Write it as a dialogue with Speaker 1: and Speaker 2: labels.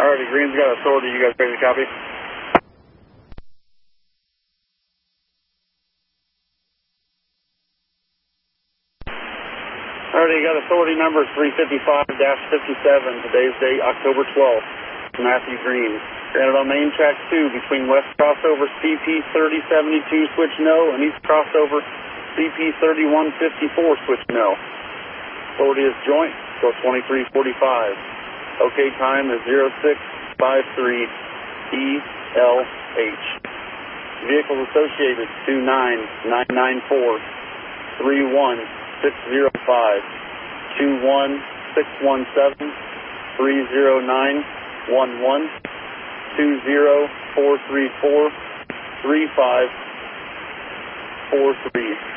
Speaker 1: Alrighty, Green's got authority. You guys ready to copy? Alrighty, you got authority number 355-57. Today's date, October 12th. Matthew Green. Granted on main track 2 between west crossover CP 3072 switch no and east crossover CP 3154 switch no. Authority is joint, so 2345. OK time is 0653 ELH. Vehicles associated 29994 31605 21617 30911 20434 3543.